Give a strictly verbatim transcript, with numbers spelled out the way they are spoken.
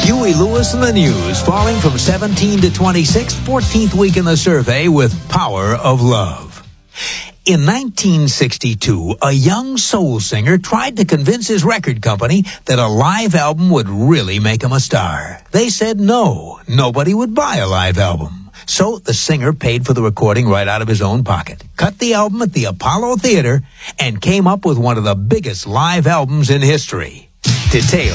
Huey Lewis and the News, falling from seventeen to twenty-six, fourteenth week in the survey with Power of Love. In nineteen sixty-two, a young soul singer tried to convince his record company that a live album would really make him a star. They said no, nobody would buy a live album. So the singer paid for the recording right out of his own pocket, cut the album at the Apollo Theater, and came up with one of the biggest live albums in history. Details